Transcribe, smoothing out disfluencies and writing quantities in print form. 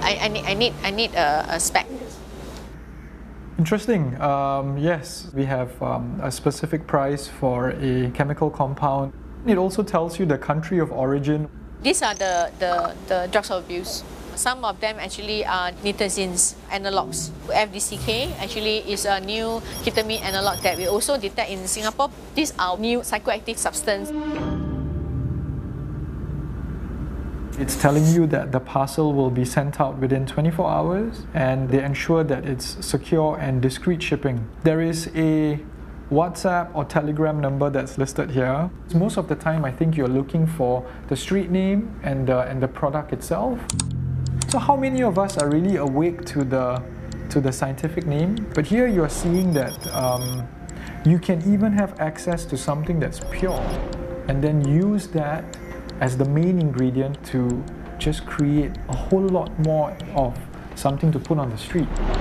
I need a spec. Interesting. Yes, we have a specific price for a chemical compound. It also tells you the country of origin. These are the drugs of abuse. Some of them actually are nitazenes analogs. FDCK actually is a new ketamine analog that we also detect in Singapore. These are new psychoactive substance. It's telling you that the parcel will be sent out within 24 hours and they ensure that it's secure and discreet shipping. There is a WhatsApp or Telegram number that's listed here. Most of the time I think you're looking for the street name and the product itself. So how many of us are really awake to the scientific name? But here you're seeing that you can even have access to something that's pure and then use that as the main ingredient to just create a whole lot more of something to put on the street.